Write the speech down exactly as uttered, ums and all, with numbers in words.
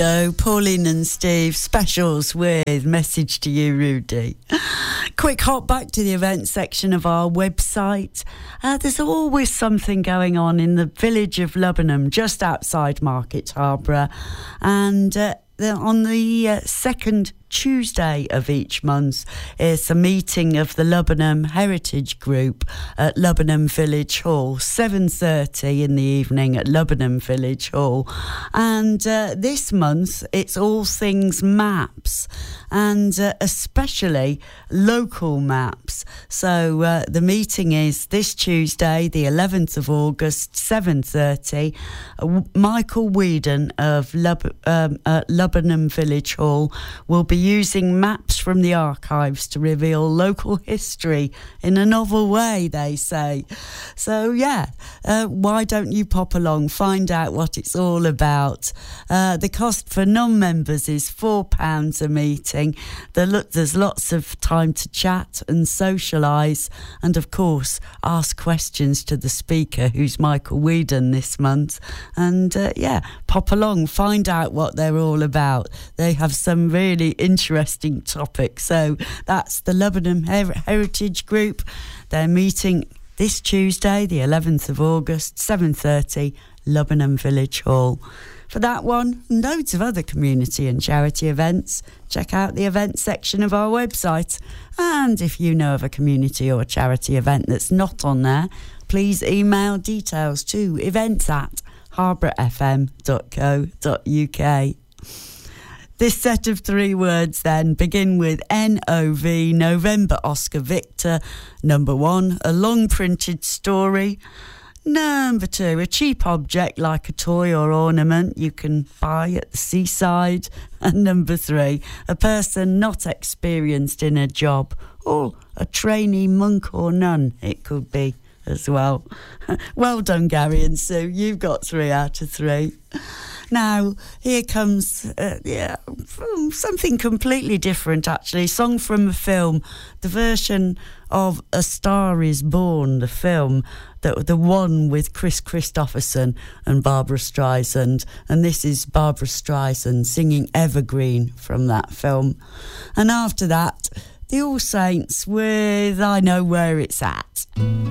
So, Pauline and Steve specials with Message to You, Rudy. Quick hop back to the event section of our website. Uh, there's always something going on in the village of Lubbenham, just outside Market Harborough. And uh, on the uh, second Tuesday of each month is a meeting of the Lubbenham Heritage Group at Lubbenham Village Hall, seven thirty in the evening at Lubbenham Village Hall. And uh, this month it's all things maps, and uh, especially local maps. So uh, the meeting is this Tuesday, the eleventh of August, seven thirty. Uh, Michael Whedon of Lub- um, uh, Lubbenham Village Hall will be using maps from the archives to reveal local history in a novel way, they say. So, yeah, uh, why don't you pop along, find out what it's all about. Uh, the cost for non-members is four pounds a meeting. There's lots of time to chat and socialise and, of course, ask questions to the speaker, who's Michael Whedon this month. And, uh, yeah, pop along, find out what they're all about. They have some really interesting topics. So that's the Lubbenham Her- Heritage Group. They're meeting this Tuesday, the eleventh of August, seven thirty, Lubbenham Village Hall. For that one, loads of other community and charity events. Check out the events section of our website. And if you know of a community or charity event that's not on there, please email details to events at harborough f m dot co dot u k. This set of three words then begin with N O V, November Oscar Victor. Number one, a long printed story. Number two, a cheap object like a toy or ornament you can buy at the seaside. And number three, a person not experienced in a job, or a trainee monk or nun it could be as well. Well done, Gary and Sue, you've got three out of three. Now, here comes uh, yeah, something completely different, actually. A song from a film, the version of A Star Is Born, the film, the, the one with Chris Christopherson and Barbara Streisand. And this is Barbara Streisand singing Evergreen from that film. And after that, the All Saints with I Know Where It's At.